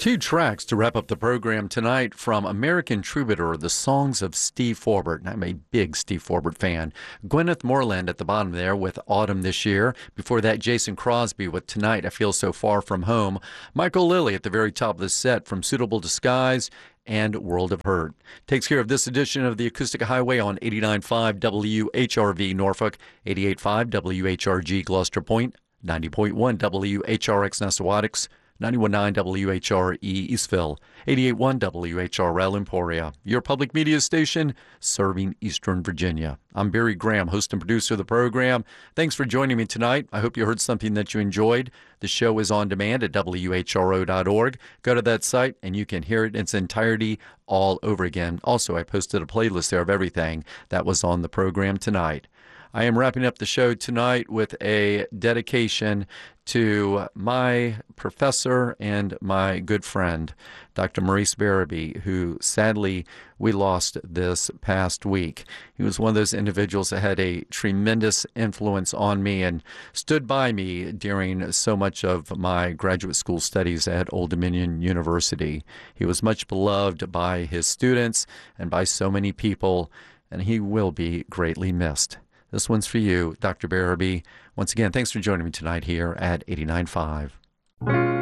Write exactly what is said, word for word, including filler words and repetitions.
Two tracks to wrap up the program tonight from American Troubadour, the songs of Steve Forbert. And I'm a big Steve Forbert fan. Gwyneth Moreland at the bottom there with Autumn This Year. Before that, Jason Crosby with Tonight I Feel So Far From Home. Michael Lilly at the very top of the set from Suitable Disguise and World of Hurt. Takes care of this edition of the Acoustic Highway on eighty-nine point five W H R V Norfolk, eighty-eight point five W H R G Gloucester Point, ninety point one W H R X Nessawadox, ninety-one point nine W H R E Eastville, eighty-eight point one W H R L Emporia, your public media station serving Eastern Virginia. I'm Barry Graham, host and producer of the program. Thanks for joining me tonight. I hope you heard something that you enjoyed. The show is on demand at W H R O dot org. Go to that site and you can hear it in its entirety all over again. Also, I posted a playlist there of everything that was on the program tonight. I am wrapping up the show tonight with a dedication to my professor and my good friend, Doctor Maurice Barabee, who sadly we lost this past week. He was one of those individuals that had a tremendous influence on me and stood by me during so much of my graduate school studies at Old Dominion University. He was much beloved by his students and by so many people, and he will be greatly missed. This one's for you, Doctor Barabee. Once again, thanks for joining me tonight here at eighty-nine point five.